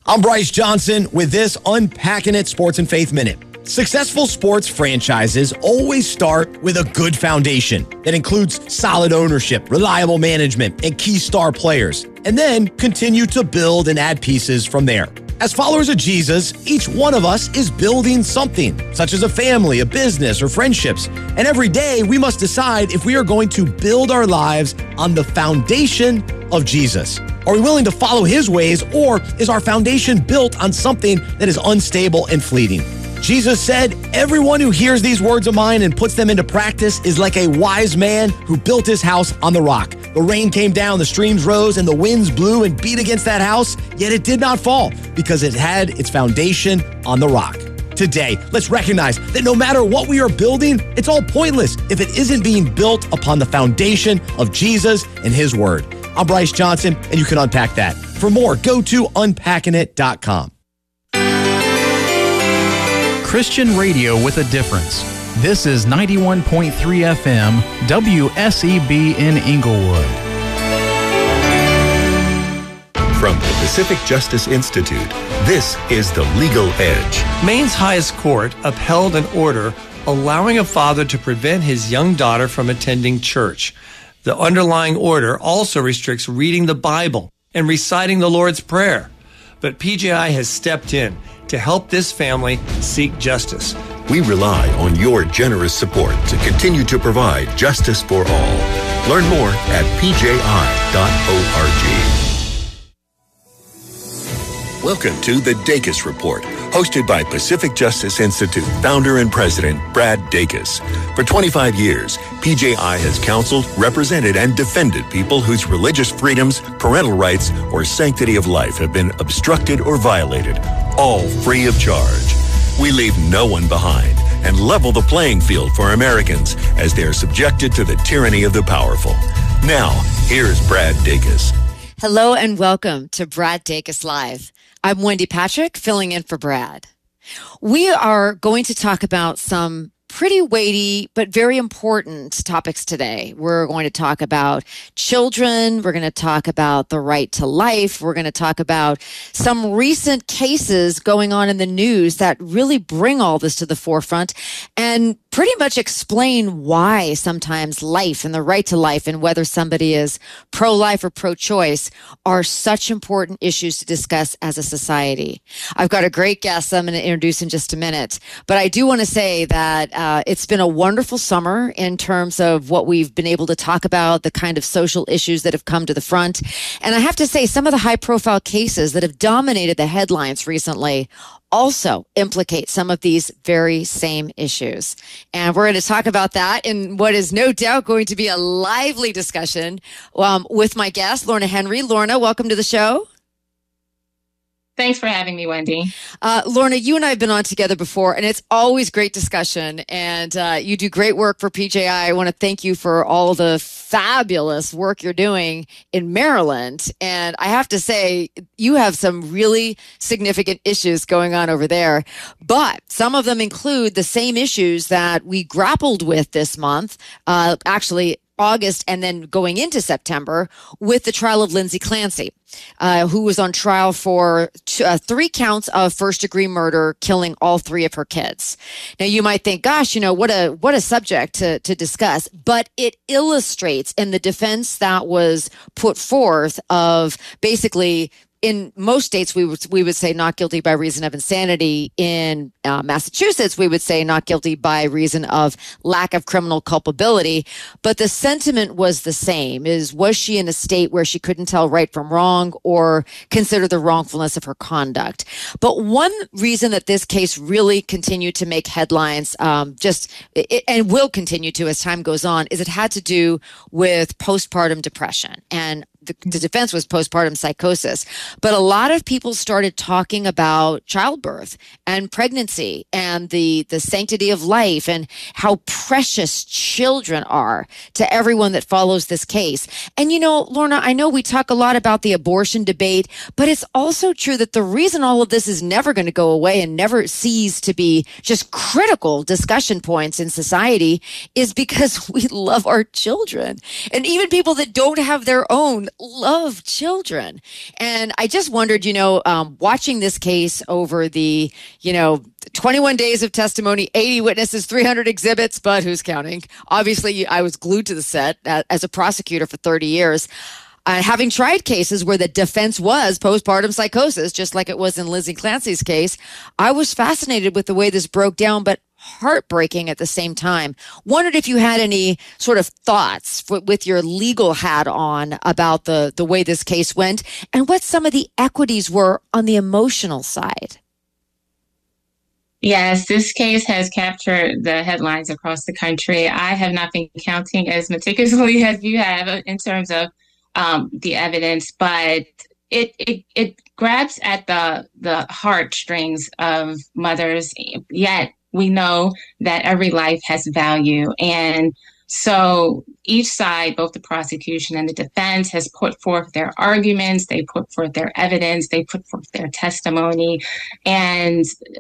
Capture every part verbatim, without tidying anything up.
I'm Bryce Johnson with this Unpacking It Sports and Faith Minute. Successful sports franchises always start with a good foundation that includes solid ownership, reliable management, and key star players, and then continue to build and add pieces from there. As followers of Jesus, each one of us is building something, such as a family, a business, or friendships. And every day we must decide if we are going to build our lives on the foundation of Jesus. Are we willing to follow his ways, or is our foundation built on something that is unstable and fleeting? Jesus said, everyone who hears these words of mine and puts them into practice is like a wise man who built his house on the rock. The rain came down, the streams rose, and the winds blew and beat against that house, yet it did not fall because it had its foundation on the rock. Today, let's recognize that no matter what we are building, it's all pointless if it isn't being built upon the foundation of Jesus and his word. I'm Bryce Johnson, and you can unpack that. For more, go to unpacking it dot com. Christian radio with a difference. This is ninety-one point three F M, W S E B in Inglewood. From the Pacific Justice Institute, this is The Legal Edge. Maine's highest court upheld an order allowing a father to prevent his young daughter from attending church. The underlying order also restricts reading the Bible and reciting the Lord's Prayer. But P J I has stepped in to help this family seek justice. We rely on your generous support to continue to provide justice for all. Learn more at p j i dot org. Welcome to the Dacus Report, hosted by Pacific Justice Institute founder and president Brad Dacus. For twenty-five years, P J I has counseled, represented, and defended people whose religious freedoms, parental rights, or sanctity of life have been obstructed or violated, all free of charge. We leave no one behind and level the playing field for Americans as they are subjected to the tyranny of the powerful. Now, here's Brad Dacus. Hello and welcome to Brad Dacus Live. I'm Wendy Patrick, filling in for Brad. We are going to talk about some pretty weighty but very important topics today. We're going to talk about children. We're going to talk about the right to life. We're going to talk about some recent cases going on in the news that really bring all this to the forefront and pretty much explain why sometimes life and the right to life and whether somebody is pro-life or pro-choice are such important issues to discuss as a society. I've got a great guest I'm going to introduce in just a minute, but I do want to say that uh, it's been a wonderful summer in terms of what we've been able to talk about, the kind of social issues that have come to the front. And I have to say, some of the high-profile cases that have dominated the headlines recently also implicate some of these very same issues. And we're going to talk about that in what is no doubt going to be a lively discussion um, with my guest, Lorna Henry. Lorna, welcome to the show. Thanks for having me, Wendy. Uh, Lorna, you and I have been on together before, and it's always great discussion. And uh, you do great work for P J I. I want to thank you for all the fabulous work you're doing in Maryland. And I have to say, you have some really significant issues going on over there. But some of them include the same issues that we grappled with this month, uh, actually August and then going into September, with the trial of Lindsay Clancy, uh, who was on trial for two, uh, three counts of first-degree murder, killing all three of her kids. Now, you might think, gosh, you know, what a what a subject to, to discuss, but it illustrates in the defense that was put forth of basically, in most states, we would we would say not guilty by reason of insanity. In uh, Massachusetts, we would say not guilty by reason of lack of criminal culpability. But the sentiment was the same: is was she in a state where she couldn't tell right from wrong or consider the wrongfulness of her conduct? But one reason that this case really continued to make headlines, um, just it, and will continue to as time goes on, is it had to do with postpartum depression. And The, the defense was postpartum psychosis. But a lot of people started talking about childbirth and pregnancy and the, the sanctity of life and how precious children are to everyone that follows this case. And, you know, Lorna, I know we talk a lot about the abortion debate, but it's also true that the reason all of this is never going to go away and never cease to be just critical discussion points in society is because we love our children. And even people that don't have their own love children. And I just wondered, you know, um, watching this case over the, you know, twenty-one days of testimony, eighty witnesses, three hundred exhibits, but who's counting? Obviously, I was glued to the set as a prosecutor for thirty years. Uh, having tried cases where the defense was postpartum psychosis, just like it was in Lizzie Clancy's case, I was fascinated with the way this broke down, but heartbreaking at the same time. Wondered if you had any sort of thoughts for, with your legal hat on about the, the way this case went and what some of the equities were on the emotional side. Yes, this case has captured the headlines across the country. I have not been counting as meticulously as you have in terms of um, the evidence, but it, it it grabs at the the heartstrings of mothers. Yet we know that every life has value, and so each side, both the prosecution and the defense, has put forth their arguments, they put forth their evidence, they put forth their testimony, and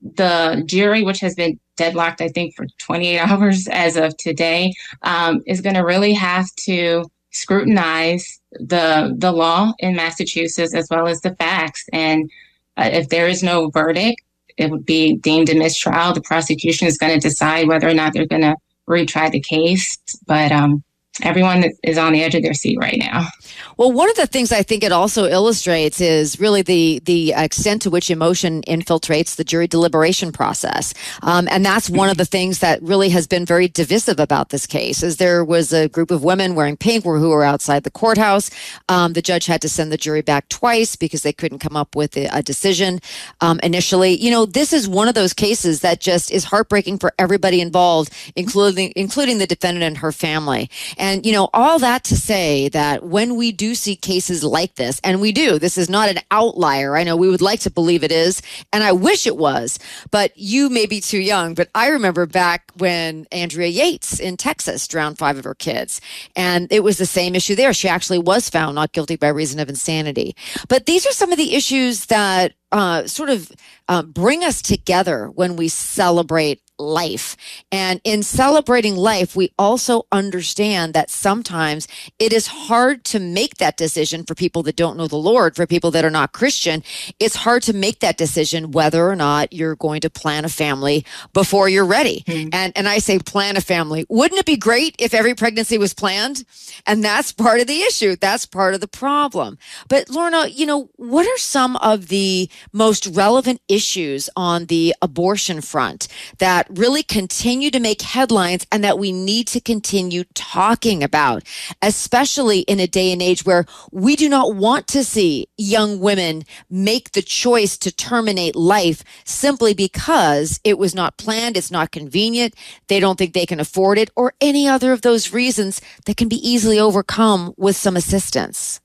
the jury, which has been deadlocked, I think, for twenty-eight hours as of today, um, is going to really have to scrutinize the the law in Massachusetts as well as the facts. And uh, if there is no verdict, it would be deemed a mistrial. The prosecution is going to decide whether or not they're going to retry the case. But um, everyone is on the edge of their seat right now. Well, one of the things I think it also illustrates is really the the extent to which emotion infiltrates the jury deliberation process. Um, and that's one of the things that really has been very divisive about this case, is there was a group of women wearing pink who were outside the courthouse. Um, the judge had to send the jury back twice because they couldn't come up with a, a decision um, initially. You know, this is one of those cases that just is heartbreaking for everybody involved, including including the defendant and her family. And, you know, all that to say that when we do see cases like this, and we do, this is not an outlier. I know we would like to believe it is, and I wish it was, but you may be too young. But I remember back when Andrea Yates in Texas drowned five of her kids, and it was the same issue there. She actually was found not guilty by reason of insanity. But these are some of the issues that uh, sort of uh, bring us together when we celebrate life. And in celebrating life, we also understand that sometimes it is hard to make that decision for people that don't know the Lord, for people that are not Christian. It's hard to make that decision whether or not you're going to plan a family before you're ready. Mm-hmm. And and I say plan a family. Wouldn't it be great if every pregnancy was planned? And that's part of the issue. That's part of the problem. But Lorna, you know, what are some of the most relevant issues on the abortion front that really continue to make headlines and that we need to continue talking about, especially in a day and age where we do not want to see young women make the choice to terminate life simply because it was not planned, it's not convenient, they don't think they can afford it, or any other of those reasons that can be easily overcome with some assistance?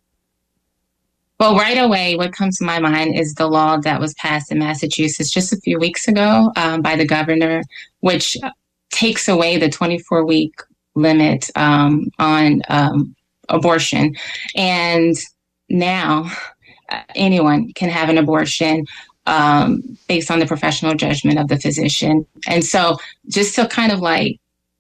Well, right away, what comes to my mind is the law that was passed in Massachusetts just a few weeks ago um, by the governor, which takes away the twenty-four week limit um, on um, abortion. And now uh, anyone can have an abortion um, based on the professional judgment of the physician. And so just to kind of like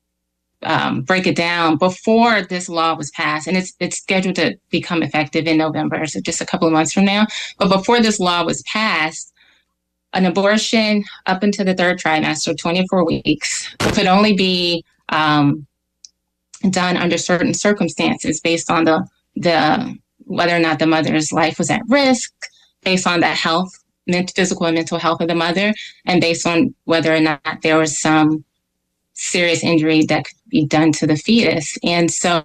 Um, break it down, before this law was passed, and it's it's scheduled to become effective in November, so just a couple of months from now. But before this law was passed, an abortion up into the third trimester, twenty-four weeks, could only be um, done under certain circumstances based on the the whether or not the mother's life was at risk, based on the health, mental, physical and mental health of the mother, and based on whether or not there was some serious injury that could be done to the fetus. And so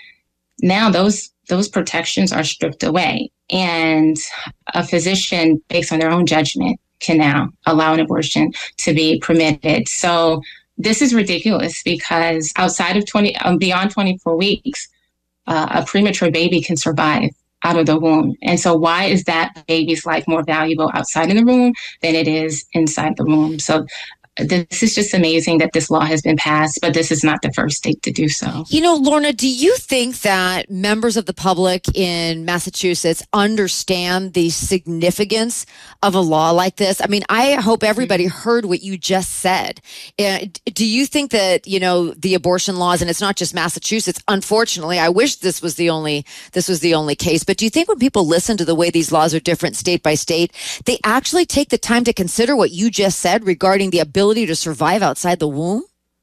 now those those protections are stripped away, and a physician, based on their own judgment, can now allow an abortion to be permitted. So this is ridiculous because outside of twenty, um, beyond twenty-four weeks, uh, a premature baby can survive out of the womb. And so why is that baby's life more valuable outside of the womb than it is inside the womb? So this is just amazing that this law has been passed, but this is not the first state to do so. You know, Lorna, do you think that members of the public in Massachusetts understand the significance of a law like this? I mean, I hope everybody heard what you just said. Uh, do you think that, you know, the abortion laws, and it's not just Massachusetts, unfortunately, I wish this was the only, this was the only case, but do you think when people listen to the way these laws are different state by state, they actually take the time to consider what you just said regarding the ability to survive outside the womb?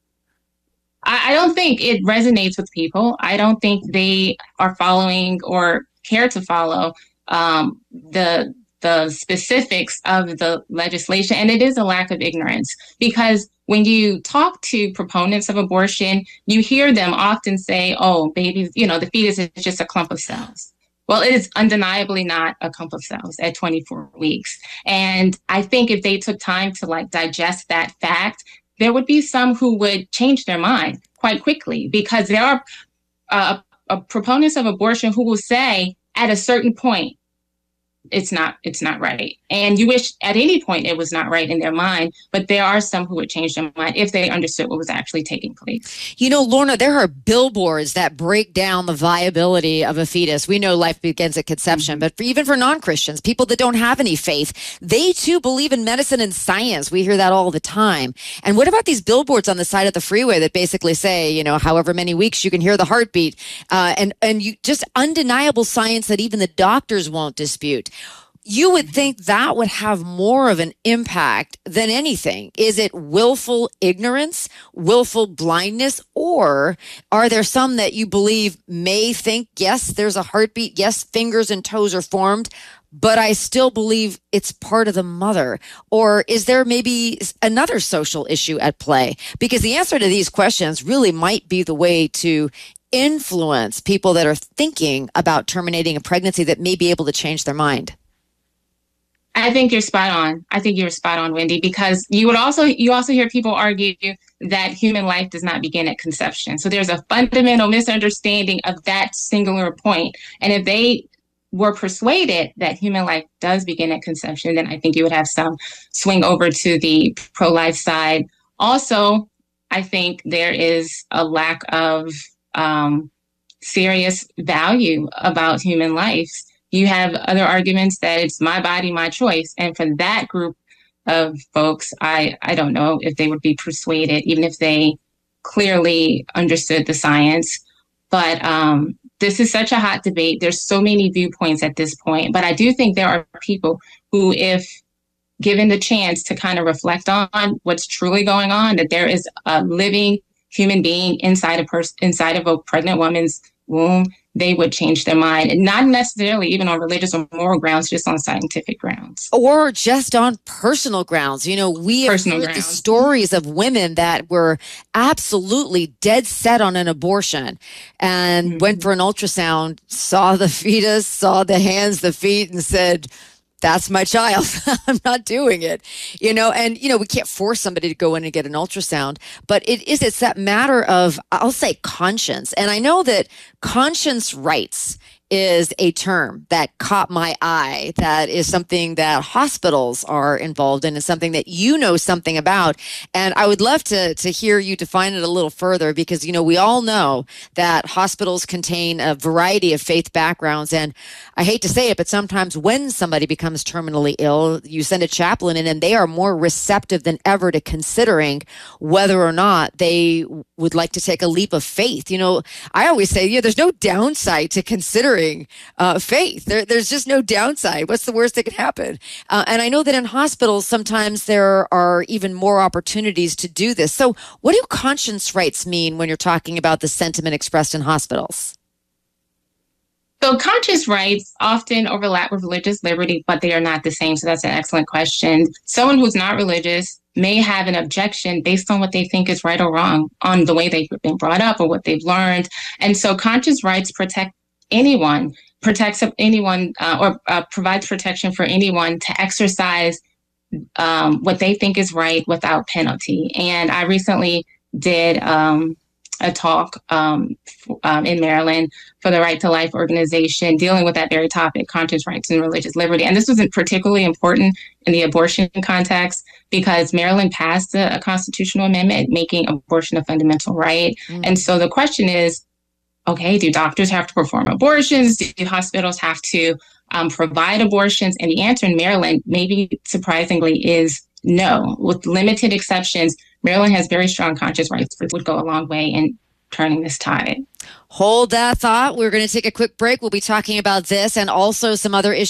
I don't think it resonates with people. I don't think they are following or care to follow um, the the specifics of the legislation. And it is a lack of ignorance, because when you talk to proponents of abortion, you hear them often say, oh, babies, you know, the fetus is just a clump of cells. Well, it is undeniably not a clump of cells at twenty-four weeks. And I think if they took time to like digest that fact, there would be some who would change their mind quite quickly, because there are uh, uh, proponents of abortion who will say at a certain point, it's not, it's not right. And you wish at any point it was not right in their mind, but there are some who would change their mind if they understood what was actually taking place. You know, Lorna, there are billboards that break down the viability of a fetus. We know life begins at conception, mm-hmm. but for, even for non-Christians, people that don't have any faith, they too believe in medicine and science. We hear that all the time. And what about these billboards on the side of the freeway that basically say, you know, however many weeks you can hear the heartbeat, uh, and, and you just undeniable science that even the doctors won't dispute. You would think that would have more of an impact than anything. Is it willful ignorance, willful blindness, or are there some that you believe may think, yes, there's a heartbeat, yes, fingers and toes are formed, but I still believe it's part of the mother? Or is there maybe another social issue at play? Because the answer to these questions really might be the way to influence people that are thinking about terminating a pregnancy that may be able to change their mind. I think you're spot on. I think you're spot on, Wendy, because you would also you also hear people argue that human life does not begin at conception. So there's a fundamental misunderstanding of that singular point. And if they were persuaded that human life does begin at conception, then I think you would have some swing over to the pro-life side. Also, I think there is a lack of um, serious value about human life. You have other arguments that it's my body, my choice. And for that group of folks, I, I don't know if they would be persuaded, even if they clearly understood the science. But um, this is such a hot debate. There's so many viewpoints at this point. But I do think there are people who, if given the chance to kind of reflect on what's truly going on, that there is a living human being inside a person, inside of a pregnant woman's womb, they would change their mind, and not necessarily even on religious or moral grounds, just on scientific grounds. Or just on personal grounds. You know, we have personal heard grounds. the stories of women that were absolutely dead set on an abortion and mm-hmm. went for an ultrasound, saw the fetus, saw the hands, the feet, and said, that's my child. I'm not doing it. You know, and, you know, we can't force somebody to go in and get an ultrasound, but it is, it's that matter of, I'll say, conscience. And I know that conscience rights is a term that caught my eye. That is something that hospitals are involved in, and something that you know something about. And I would love to to hear you define it a little further, because, you know, we all know that hospitals contain a variety of faith backgrounds. And I hate to say it, but sometimes when somebody becomes terminally ill, you send a chaplain in and they are more receptive than ever to considering whether or not they would like to take a leap of faith. You know, I always say, yeah, there's no downside to considering Uh, faith. There, there's just no downside. What's the worst that could happen? Uh, and I know that in hospitals, sometimes there are even more opportunities to do this. So what do conscience rights mean when you're talking about the sentiment expressed in hospitals? So conscience rights often overlap with religious liberty, but they are not the same. So that's an excellent question. Someone who's not religious may have an objection based on what they think is right or wrong, on the way they've been brought up or what they've learned. And so conscience rights protect anyone, protects anyone uh, or uh, provides protection for anyone to exercise um, what they think is right without penalty. And I recently did um, a talk um, f- um, in Maryland for the Right to Life organization dealing with that very topic, conscience rights and religious liberty. And this was particularly important in the abortion context because Maryland passed a, a constitutional amendment making abortion a fundamental right. Mm-hmm. And so the question is, okay, do doctors have to perform abortions? Do hospitals have to um, provide abortions? And the answer in Maryland, maybe surprisingly, is no. With limited exceptions, Maryland has very strong conscience rights, which would go a long way in turning this tide. Hold that thought. We're going to take a quick break. We'll be talking about this and also some other issues